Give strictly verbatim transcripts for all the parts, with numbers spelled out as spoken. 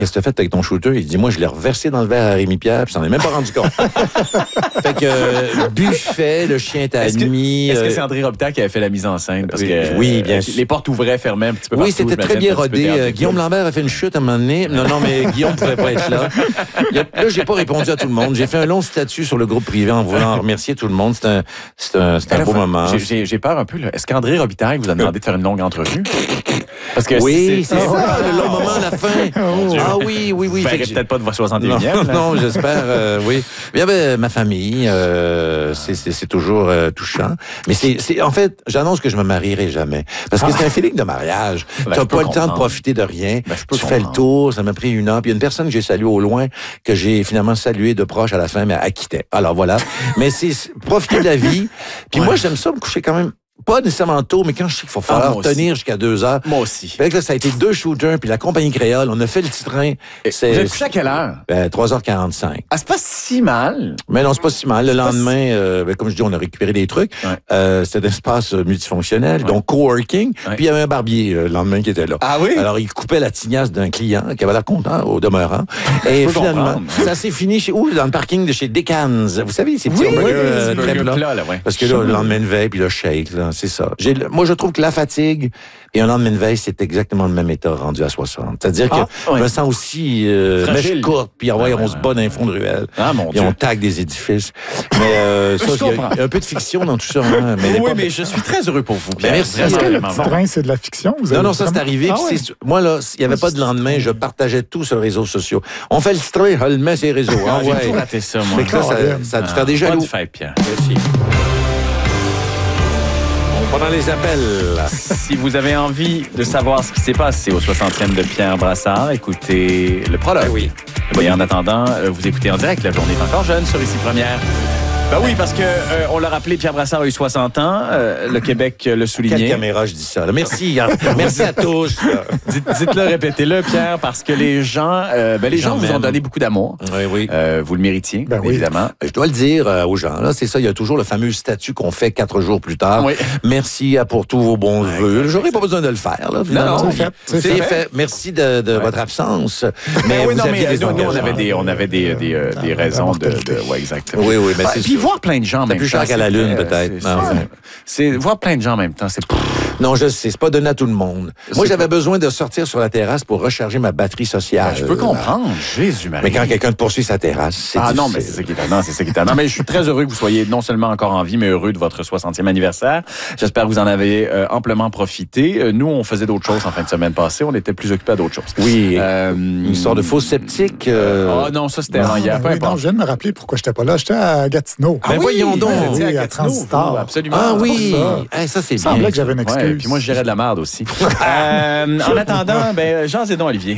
qu'est-ce que t'as fait avec ton shooter? Il dit, moi, je l'ai reversé dans le verre à Rémi Pierre, puis s'en est même pas rendu compte. Fait que, euh, buffet, le chien est admis. Est-ce que euh, c'est André Robitaille qui avait fait la mise en scène? Parce que, oui, bien euh, sûr. Les portes ouvraient, fermaient un petit peu Oui, partout. c'était très bien rodé. Euh, Guillaume Lambert a fait une chute à un moment donné. Non, non, mais Guillaume pouvait pas être là. Il a, là, j'ai pas répondu à tout le monde. J'ai fait un long statut sur le groupe privé en voulant remercier tout le monde. C'est un, c'est un, c'est un là, beau fa- moment. j'ai- J'ai j'ai peur un peu. Là. Est-ce qu'André Robitaille vous a demandé de faire une longue entrevue? Parce que Oui, si c'est ça, le long moment à la fin. Dieu. Ah oui, oui, oui. Vous Fait verrez que peut-être pas de votre soixante et Non, unième. non, j'espère, euh, oui. Il y avait ma famille, euh, c'est, c'est, c'est toujours euh, touchant. Mais c'est, c'est, en fait, j'annonce que je me marierai jamais. Parce que Ah. c'est un feeling de mariage. Ben, T'as je peux pas le temps de comprendre. profiter de rien. Ben, je peux tu fais le comprendre. tour, ça m'a pris une heure. Puis il y a une personne que j'ai saluée au loin, que j'ai finalement salué de proche à la fin, mais elle quittait. Alors voilà. Mais c'est c'est profiter de la vie. Puis Ouais. moi, j'aime ça me coucher quand même. Pas nécessairement tôt, mais quand je sais qu'il faut Ah, falloir moi aussi. tenir jusqu'à deux heures. Moi aussi. Fait que là, ça a été deux shooters, puis la compagnie créole, on a fait le petit train. Vous êtes couché à quelle heure? Ben, trois heures quarante-cinq. Ah, c'est pas si mal. Mais non, c'est pas si mal. Le C'est pas lendemain, euh, ben, comme je dis, on a récupéré des trucs. Ouais. Euh, c'était un espace euh, multifonctionnel, Ouais. donc coworking. Ouais. Puis il y avait un barbier euh, le lendemain qui était là. Ah oui? Alors, il coupait la tignasse d'un client qui avait l'air content au demeurant. Et peux finalement, comprendre. ça s'est fini chez où? Dans le parking de chez Decans. Vous savez, ces petits Oui, hamburgers, oui, euh, oui, très burger plats. plat, là, ouais. Parce que là, le lendemain de veille, puis le shake, là, c'est ça. J'ai, moi, je trouve que la fatigue et un lendemain de veille, c'est exactement le même état rendu à soixante. C'est-à-dire Ah, que ouais. je me sens aussi euh, Fragile. mèche courte, puis ah ouais, Ah, ouais, on se ouais. bat dans les fonds de ruelle. Ah, mon Et Dieu. on tag des édifices. Mais euh, ça, Je il y a- comprends. il y a un peu de fiction dans tout ça. Hein, mais Oui, l'époque- mais je suis très heureux pour vous, Pierre. Ben, merci. Vraiment, Est-ce que le vraiment petit bon. train, c'est de la fiction? Vous Non, avez non, ça, c'est vraiment- arrivé. Ah puis ouais. c'est- moi, là, il n'y avait pas de lendemain. Je partageais tout sur les réseaux sociaux. On fait le train, je le mets sur les réseaux. Ah, Ah, j'ai ouais. tout raté ça, moi. Fait que là, ça, ça a dû faire des Bonne jaloux. fête, Pierre. Merci. On va dans les appels. Si vous avez envie de savoir ce qui s'est passé au soixantième de Pierre Brassard, écoutez le prologue. Ben oui. Et en attendant, euh, vous écoutez en direct La Journée est encore jeune sur Ici Première. Ben oui, parce que euh, on l'a rappelé, Pierre Brassard a eu soixante ans. Euh, le Québec euh, le Quelle soulignait. caméra je dis ça? là. Merci. hein. Merci à tous. là. Dites- Dites-le, répétez-le, Pierre, parce que les gens, euh, ben, les, Les gens gens vous ont m'aiment. donné beaucoup d'amour. Oui, oui. Euh, vous le méritiez, Ben oui. évidemment. Je dois le dire euh, aux gens, là, c'est ça, il y a toujours le fameux statut qu'on fait quatre jours plus tard. Oui. Merci à pour tous vos bons vœux. J'aurais pas besoin de le faire, là. finalement. non, c'est fait, c'est C'est fait. fait. Merci de, de Ouais. votre absence. Mais Mais oui, vous non, aviez mais des nous, nous, on engagements. avait des, on avait des, des, euh, des Ah, raisons de, mortalité. de, ouais, exactement. Oui, oui, mais Ouais, c'est puis sûr. voir plein de gens en même plus temps. cher qu'à la c'est Lune, très- peut-être. c'est- Non, c'est- ouais. C'est voir plein de gens en même temps, c'est. Non, je sais, c'est pas donné à tout le monde. Moi, C'est j'avais pas- besoin de sortir sur la terrasse pour recharger ma batterie sociale. Ben, je peux comprendre, Jésus Marie. Mais quand quelqu'un te poursuit sa terrasse, c'est Ah non, difficile. mais c'est ça qui est étonnant, c'est ça qui est étonnant. Mais je suis très heureux que vous soyez non seulement encore en vie, mais heureux de votre soixantième anniversaire. J'espère que vous en avez euh, amplement profité. Euh, nous, on faisait d'autres choses en fin de semaine passée. On était plus occupés à d'autres choses. Oui, Euh, une histoire de faux sceptique. euh, Ah non, ça c'était avant Non, hier, ben peu oui, non, importe. je viens de me rappeler pourquoi j'étais pas là. J'étais à Gatineau. Ben voyons donc. vous étiez Oui, à Gatineau, Transistor. vous, absolument. Ah c'est oui, pour Eh, ça c'est Il bien. semblait que j'avais une excuse. Ouais, puis moi, je gérais de la merde aussi. euh, en attendant, ben, Jean Zédon, Olivier.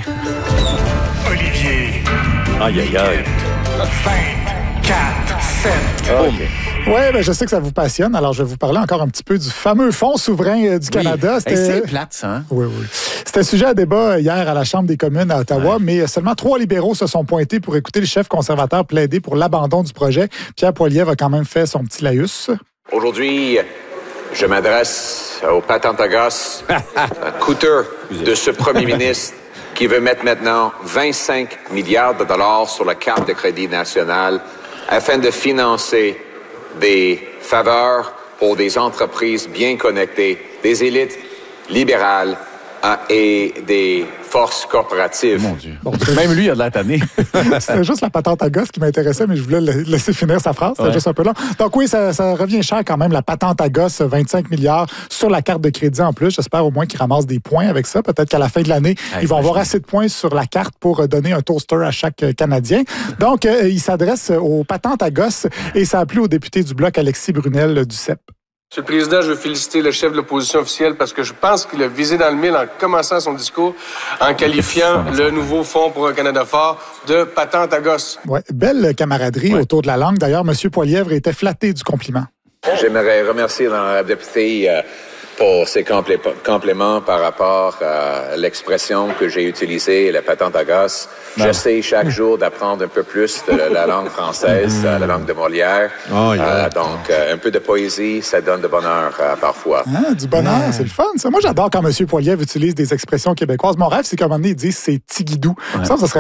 Olivier. Aïe, aïe, aïe. cinq, quatre, sept. Boum. Oui, ben, je sais que ça vous passionne. Alors, je vais vous parler encore un petit peu du fameux Fonds souverain euh, du Canada. Oui. Hey, c'est plate, ça. Hein? Oui, oui. C'était sujet à débat hier à la Chambre des communes à Ottawa, mais seulement trois libéraux se sont pointés pour écouter le chef conservateur plaider pour l'abandon du projet. Pierre Poilievre a quand même fait son petit laïus. Aujourd'hui, je m'adresse au patente à gosse, coûteux de ce premier ministre qui veut mettre maintenant vingt-cinq milliards de dollars sur la carte de crédit nationale afin de financer des faveurs pour des entreprises bien connectées, des élites libérales ah, et des forces corporatives. Mon Dieu. Bon, Même lui, il a de la tannée. C'était juste la patente à gosse qui m'intéressait, mais je voulais le- laisser finir sa phrase. C'était Ouais. juste un peu long. Donc oui, ça, ça revient cher quand même, la patente à gosse, vingt-cinq milliards sur la carte de crédit en plus. J'espère au moins qu'ils ramassent des points avec ça. Peut-être qu'à la fin de l'année, Ah, ils vont avoir imagine. assez de points sur la carte pour euh, donner un toaster à chaque euh, Canadien. Donc, euh, il s'adresse aux patentes à gosse et ça a plu au député du Bloc, Alexis Brunel euh, du C E P. Monsieur le Président, je veux féliciter le chef de l'opposition officielle parce que je pense qu'il a visé dans le mille en commençant son discours en qualifiant le nouveau Fonds pour un Canada fort de patente à gosse. Ouais, belle camaraderie Ouais. autour de la langue. D'ailleurs, M. Poilievre était flatté du compliment. J'aimerais remercier la députée euh, pour ses complé- compléments par rapport à l'expression que j'ai utilisée, la patente à gosse. J'essaie chaque jour d'apprendre un peu plus de la langue française, euh, la langue de Molière. Oh, yeah. Euh, donc, euh, un peu de poésie, ça donne de bonheur euh, parfois. Ah, du bonheur, c'est le fun, ça. Moi, j'adore quand M. Poilievre utilise des expressions québécoises. Mon rêve, c'est qu'à un moment donné, il dise c'est tigidou. Ça, ça serait